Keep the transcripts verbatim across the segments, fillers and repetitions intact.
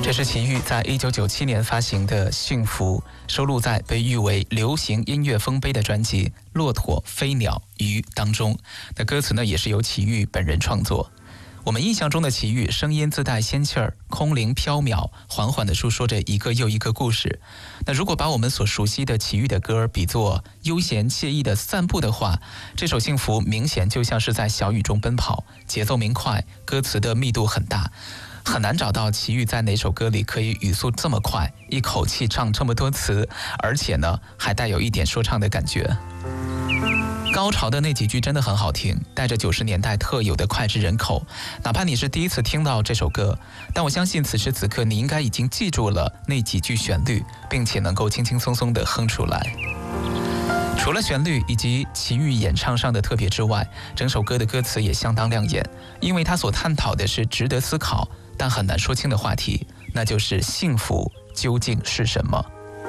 这是齐豫在一九九七年发行的《幸福》，收录在被誉为流行音乐丰碑的专辑《骆驼、飞鸟、鱼》当中。那歌词呢，也是由齐豫本人创作。我们印象中的齐豫，声音自带仙气儿，空灵飘渺，缓缓地述说着一个又一个故事。那如果把我们所熟悉的齐豫的歌比作悠闲惬意的散步的话，这首《幸福》明显就像是在小雨中奔跑，节奏明快，歌词的密度很大。很难找到齐豫在哪首歌里可以语速这么快，一口气唱这么多词，而且呢还带有一点说唱的感觉。高潮的那几句真的很好听，带着九十年代特有的脍炙人口。哪怕你是第一次听到这首歌，但我相信此时此刻你应该已经记住了那几句旋律，并且能够轻轻松松地哼出来。除了旋律以及齐豫演唱上的特别之外，整首歌的歌词也相当亮眼，因为它所探讨的是值得思考但很难说清的话题，那就是幸福究竟是什么。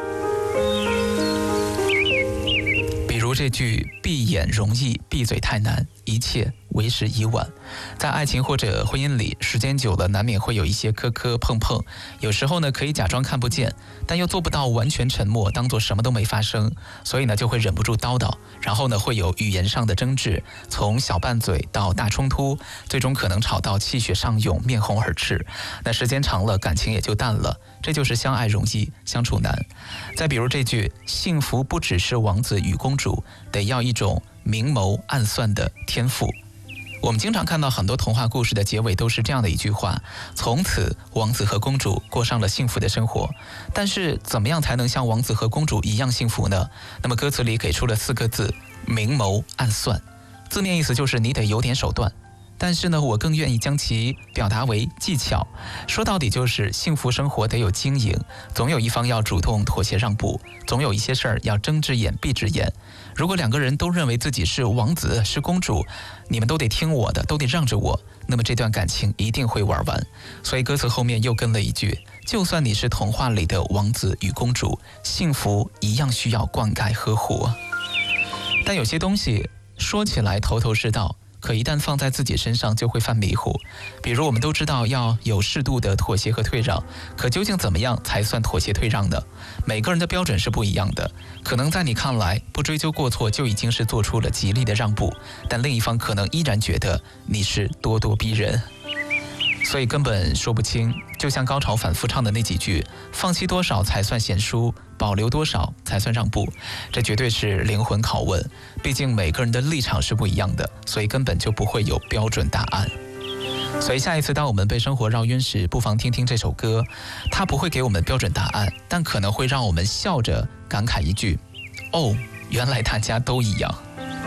比如这句闭眼容易，闭嘴太难，一切为时已晚。在爱情或者婚姻里，时间久了难免会有一些磕磕碰碰，有时候呢可以假装看不见，但又做不到完全沉默，当作什么都没发生，所以呢就会忍不住叨叨，然后呢会有语言上的争执，从小拌嘴到大冲突，最终可能吵到气血上涌，面红耳赤。那时间长了，感情也就淡了，这就是相爱容易相处难。再比如这句幸福不只是王子与公主，得要一种明谋暗算的天赋。我们经常看到很多童话故事的结尾都是这样的一句话，从此王子和公主过上了幸福的生活。但是怎么样才能像王子和公主一样幸福呢？那么歌词里给出了四个字，明谋暗算。字面意思就是你得有点手段，但是呢我更愿意将其表达为技巧。说到底就是幸福生活得有经营，总有一方要主动妥协让步，总有一些事儿要睁只眼闭只眼。如果两个人都认为自己是王子是公主，你们都得听我的，都得让着我，那么这段感情一定会玩完。所以歌词后面又跟了一句，就算你是童话里的王子与公主，幸福一样需要灌溉呵护。但有些东西说起来头头是道，可一旦放在自己身上就会犯迷糊。比如我们都知道要有适度的妥协和退让，可究竟怎么样才算妥协退让呢？每个人的标准是不一样的，可能在你看来不追究过错就已经是做出了极力的让步，但另一方可能依然觉得你是咄咄逼人，所以根本说不清。就像高潮反复唱的那几句，放弃多少才算贤淑，保留多少才算让步，这绝对是灵魂拷问。毕竟每个人的立场是不一样的，所以根本就不会有标准答案。所以下一次当我们被生活绕晕时，不妨听听这首歌，它不会给我们标准答案，但可能会让我们笑着感慨一句，哦，原来大家都一样。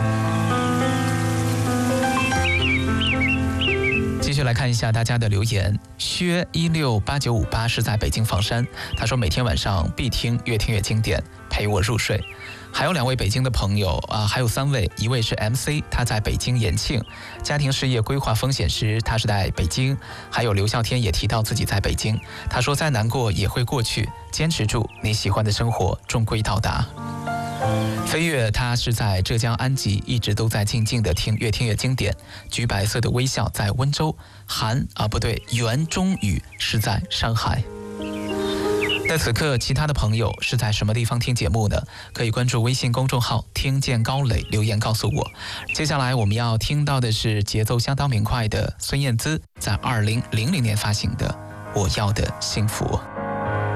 继续来看一下大家的留言。薛一六八九五八是在北京房山，他说每天晚上必听越听越经典，陪我入睡。还有两位北京的朋友啊，还有三位，一位是 M C， 他在北京延庆，家庭事业规划风险师，他是在北京。还有刘啸天也提到自己在北京，他说再难过也会过去，坚持住，你喜欢的生活终归到达。飞跃他是在浙江安吉，一直都在静静的听越听越经典。橘白色的微笑在温州，韩啊不对，袁中宇是在上海。在此刻其他的朋友是在什么地方听节目呢？可以关注微信公众号听见高磊，留言告诉我。接下来我们要听到的是节奏相当明快的孙燕姿在二零零零年发行的我要的幸福。